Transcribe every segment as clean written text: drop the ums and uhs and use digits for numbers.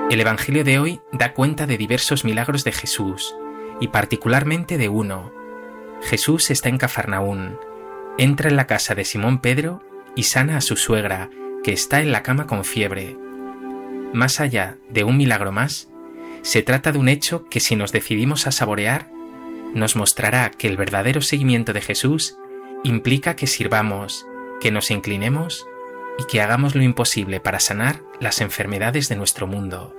El Evangelio de hoy da cuenta de diversos milagros de Jesús, y particularmente de uno. Jesús está en Cafarnaún, entra en la casa de Simón Pedro y sana a su suegra, que está en la cama con fiebre. Más allá de un milagro más, se trata de un hecho que, si nos decidimos a saborear, nos mostrará que el verdadero seguimiento de Jesús implica que sirvamos, que nos inclinemos y que hagamos lo imposible para sanar las enfermedades de nuestro mundo.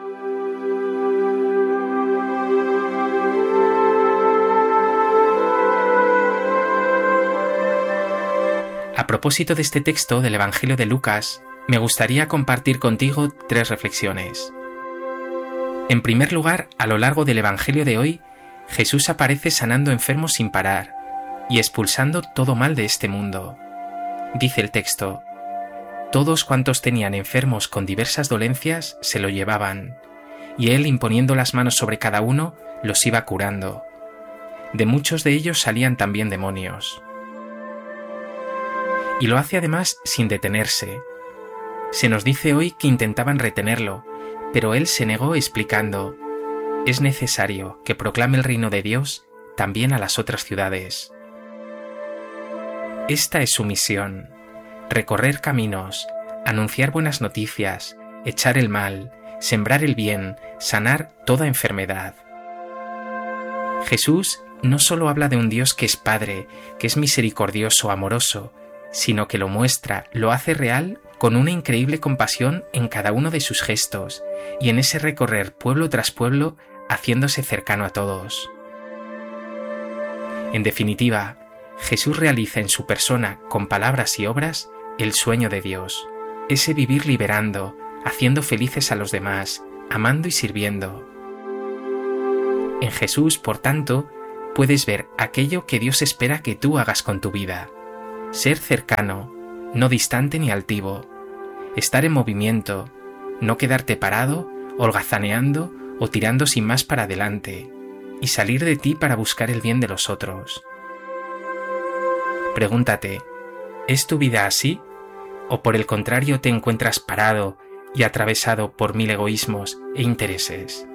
A propósito de este texto del Evangelio de Lucas, me gustaría compartir contigo 3 reflexiones. En primer lugar, a lo largo del Evangelio de hoy, Jesús aparece sanando enfermos sin parar y expulsando todo mal de este mundo. Dice el texto: todos cuantos tenían enfermos con diversas dolencias se lo llevaban, y él, imponiendo las manos sobre cada uno, los iba curando. De muchos de ellos salían también demonios. Y lo hace además sin detenerse. Se nos dice hoy que intentaban retenerlo, pero él se negó explicando: es necesario que proclame el reino de Dios también a las otras ciudades. Esta es su misión: recorrer caminos, anunciar buenas noticias, echar el mal, sembrar el bien, sanar toda enfermedad. Jesús no solo habla de un Dios que es Padre, que es misericordioso, amoroso, sino que lo muestra, lo hace real con una increíble compasión en cada uno de sus gestos y en ese recorrer pueblo tras pueblo, haciéndose cercano a todos. En definitiva, Jesús realiza en su persona, con palabras y obras, el sueño de Dios, ese vivir liberando, haciendo felices a los demás, amando y sirviendo. En Jesús, por tanto, puedes ver aquello que Dios espera que tú hagas con tu vida: ser cercano, no distante ni altivo, estar en movimiento, no quedarte parado, holgazaneando o tirando sin más para adelante, y salir de ti para buscar el bien de los otros. Pregúntate: ¿es tu vida así? ¿O por el contrario te encuentras parado y atravesado por 1000 egoísmos e intereses?